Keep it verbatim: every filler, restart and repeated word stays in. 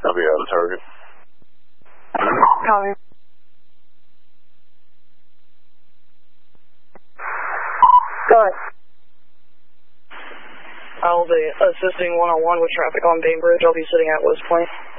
I'll be out of target. Copy. Go ahead. I'll be assisting one-on-one with traffic on Bainbridge. I'll be sitting at West Point.